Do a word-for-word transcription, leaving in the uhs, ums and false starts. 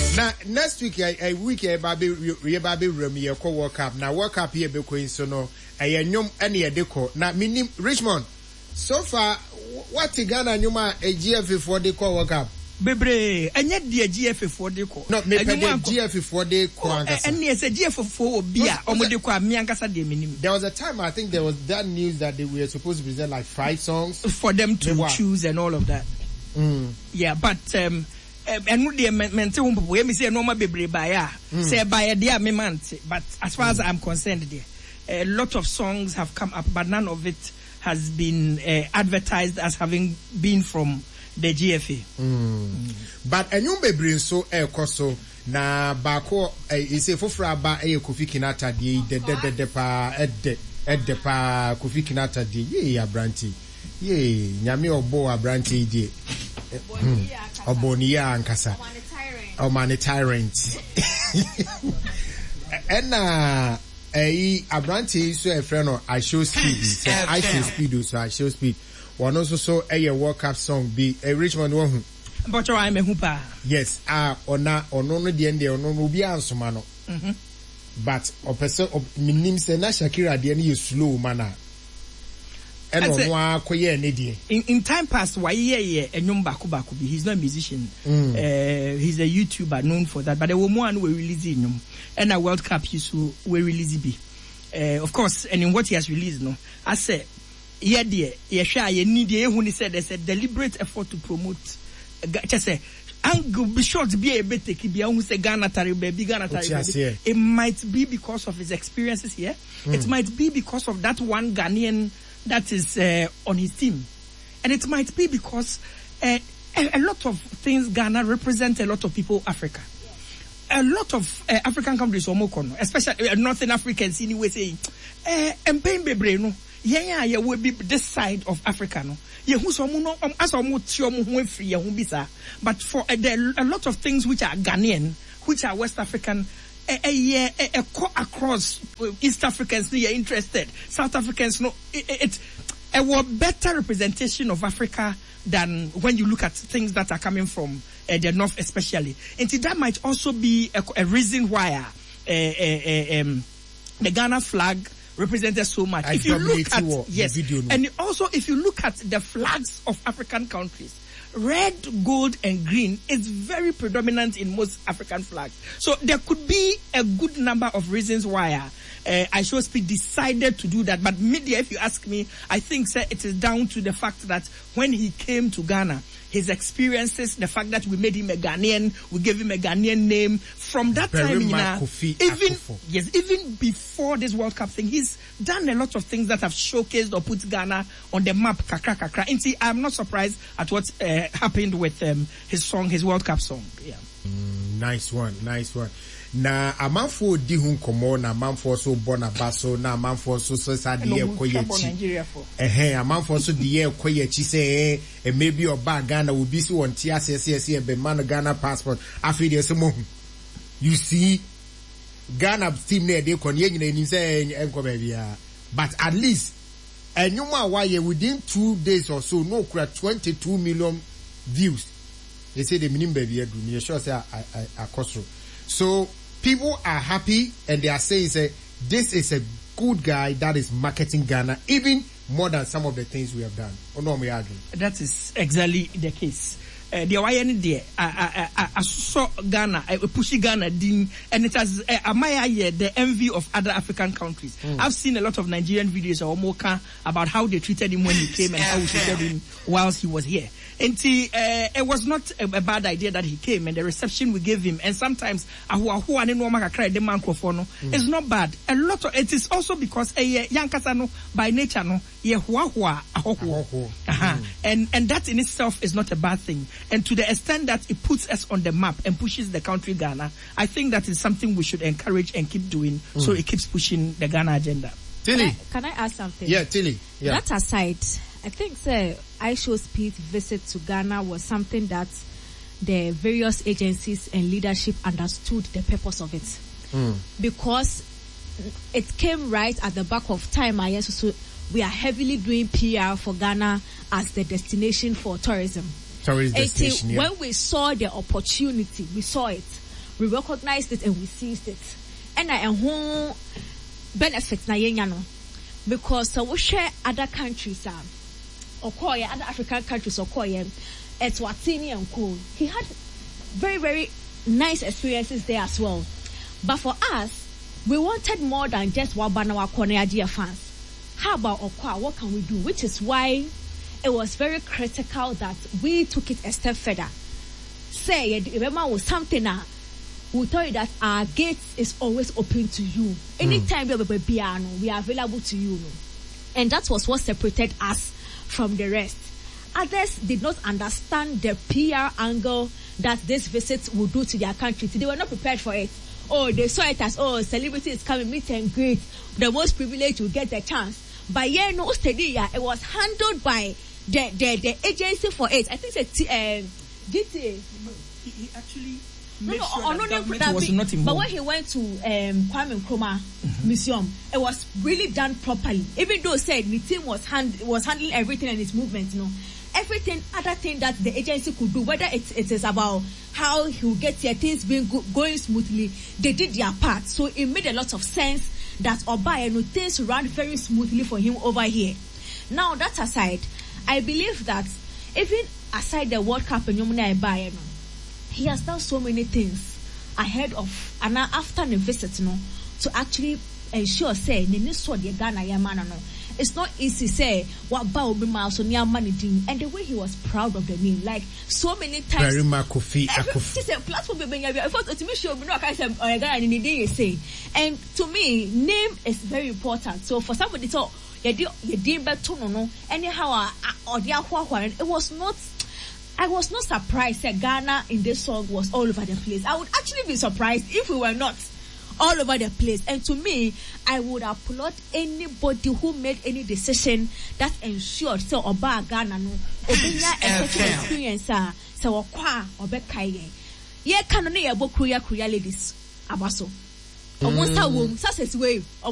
Now next week a week e ba be we ba be rem ye ko World Cup. Now World Cup here be ko so no e nyom ene ye de ko. Na minim Richmond so far what Ghana nyoma e G F A for the ko World Cup. Bebre enye de G F A for the ko. No me pe de G F A for the ko ankasa. Ene ye se G F A for obi a omo de ko me ankasa de minim. There was a time I think there was that news that they were supposed to present like five songs for them to choose and all of that. Mm. Yeah, but um and no dey mente wo popo me say no ma bebre buy ah say buy dey me mante, but as far mm. as I'm concerned there a lot of songs have come up but none of it has been uh, advertised as having been from the G F A. Mm. Mm. But enyum bebre so e koso na bako e say fofra ba e Kofi Kinata dey de de de pa edde edde pa Kofi Kinata dey ye abranti ye nyame obo abranti dey Oboniya ankasa. Oh man, tyrant. And uh, a abranti so a friend of I show speed. I show speed, so I show speed. One also saw a World Cup song be a Richmond one. But I'm a hooper. Yes, ah, or na or no the end there, or no be answer mano. But or person of minim say na Shakira the any slow manner. In, in time past, why yeah yeah Enyum Baku Baku be he's not a musician. Mm. Uh, he's a YouTuber known for that. But there were more and we releasing him. And a World Cup used to we release be. Uh, of course, and in what he has released, no, I said, yeah dear, yeah sure, you need the when he said there's a deliberate effort to promote. Uh, just say, Angle be sure to be a bit take be who say Ghana Tari baby Ghana Tari baby. It might be because of his experiences here. Mm. It might be because of that one Ghanaian that is uh, on his team, and it might be because uh, a, a lot of things Ghana represent a lot of people Africa. A lot of uh, African countries especially uh, Northern Africans anyway saying empaying bebre no yeah yeah will be this side of Africa no yeah who's no as free but for uh, there a lot of things which are Ghanaian, which are West African. A, a, a, a across East Africans, you're interested. South Africans, no, it's it, a better representation of Africa than when you look at things that are coming from uh, the North, especially. And that might also be a, a reason why uh, uh, uh, um, the Ghana flag represented so much. I if you look at yes, video, no. And also if you look at the flags of African countries. Red, gold, and green is very predominant in most African flags. So there could be a good number of reasons why uh, I Show Speed decided to do that. But media, if you ask me, I think sir, it is down to the fact that when he came to Ghana, his experiences, the fact that we made him a Ghanaian, we gave him a Ghanaian name. From that time, you know, even yes, even before this World Cup thing, he's done a lot of things that have showcased or put Ghana on the map. Kakra kakra. And see, I'm not surprised at what uh, happened with um, his song, his World Cup song. Yeah. Mm, nice one, nice one. Na amanfo di hu nkomo na amanfo so bona baso na amanfo so so sade ye koyechi eh amanfo so de ye koyechi say e maybe oba Ghana will be so on tia say say say be man Ghana passport afi de se mo you see Ghana team na dey kon ye nyina ni say enko ba bia but at least enyuma wa ye within two days or so no kura twenty-two million views they say the minimum baby do me sure say I I akosro. So people are happy and they are saying, say, this is a good guy that is marketing Ghana even more than some of the things we have done. Oh no, we agree. That is exactly the case. Uh, the why any there, I I I saw Ghana, I pushy Ghana, din, and it has uh, Amaya here the envy of other African countries. Mm. I've seen a lot of Nigerian videos or Moka about how they treated him when he came and how we treated him whilst he was here. And see, uh, it was not a, a bad idea that he came and the reception we gave him. And sometimes, mm. it's not bad. A lot of it is also because a uh, Yankasano by nature no, uh-huh. and and that in itself is not a bad thing. And to the extent that it puts us on the map and pushes the country Ghana, I think that is something we should encourage and keep doing. Mm. So it keeps pushing the Ghana agenda. Tilly, can I, can I ask something? Yeah, Tilly. Yeah. That aside, I think sir, I Show Speed visit to Ghana was something that the various agencies and leadership understood the purpose of it. Mm. Because it came right at the back of time. I so we are heavily doing P R for Ghana as the destination for tourism. Tourist destination, yeah. When we saw the opportunity, we saw it. we recognized it and we seized it. And I am home benefits na yenya no because so we share other countries um or other African countries or Eswatini and Co. He had very very nice experiences there as well. But for us, we wanted more than just Wabanawa Koneadia fans. How about Okwa? What can we do? Which is why it was very critical that we took it a step further. Say, remember, was something that we tell you that our gate is always open to you. Anytime mm. you have a piano, we are available to you. And that was what separated us from the rest. Others did not understand the P R angle that this visit would do to their country. They were not prepared for it. Oh, they saw it as, oh, celebrity is coming, meet and greet. The most privileged will get the chance. But yeah, no steady. It was handled by the the, the agency for it. I think it's uh, G T A. He, he actually no, made no, sure oh, that no, government no, was be, not involved. But when he went to um, Kwame Nkrumah mm-hmm. Museum, it was really done properly. Even though said the team was hand was handling everything and its movement, you know. Everything, other thing that the agency could do, whether it, it is about how he will get their things being go, going smoothly, they did their part. So it made a lot of sense that Oba, you know, things ran very smoothly for him over here. Now, that aside, I believe that even aside the World Cup in Yomuna Eba, he has done so many things ahead of and after the visit, you know, to actually ensure, say, Ghana Yamana, no. It's not easy say what ba obi ma so near managing and the way he was proud of the name like so many times very Kofi Kofi say platform be I thought to me show me no I say Ghana ni dey say and to me name is very important so for somebody to you did you did better no no anyhow or the it was not I was not surprised that Ghana in this song was all over the place. I would actually be surprised if we were not all over the place. And to me, I would applaud anybody who made any decision that ensured so Oba Ghana no obinya a such experience ah so okwa obekaye. Ye kan no ye bokru ya ladies abaso. Almost a womb success way.